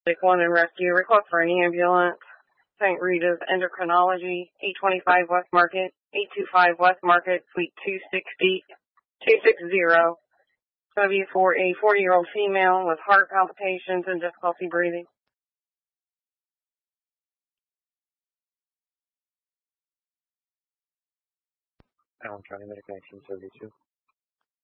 1 and rescue. Request for an ambulance. St. Rita's Endocrinology, 825 West Market, 825 West Market, Suite 260. It's going to be for a 40-year-old female with heart palpitations and difficulty breathing. Allen County Medical 1932.